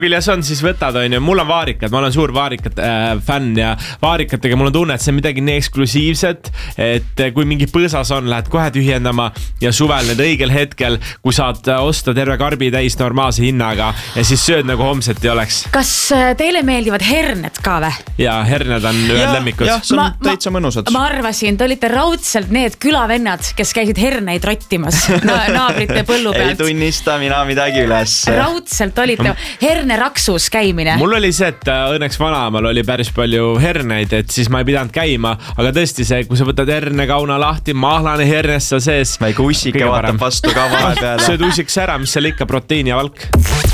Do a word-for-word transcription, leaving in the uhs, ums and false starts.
küljes on, siis võtad, on ju, mul on vaarikad, ma olen suur vaarikat äh, fänn ja vaarikatega mul on tunne, et see on midagi nii eksklusiivset, et kui mingi põõsas on, lähed kohe tühjendama ja suvel need õigel hetkel, kui saad osta terve karbi täis normaalse hinnaga ja siis sööd nagu homset ei oleks. Kas teile meeldivad herned ka või? Ja herned on ühed lemmikud. Jah, see on ma, täitsa mõnusad. Ma arvasin, te olite raudselt need külavennad, kes käisid herneid rottimas na naabrite põllu pealt. Ei tunnista mina midagi üles. Raudselt olite herne raksus käimine. Mul oli see, et õnneks vanaemal oli päris palju herneid, et siis ma ei pidanud käima, aga tõesti see, kui sa võtad hernekauna lahti, mahlane hernes seal sees. Väike ussike vaatab vastu ka vahe peale. Sööd ussiks ära, mis seal ikka proteiin ja valk.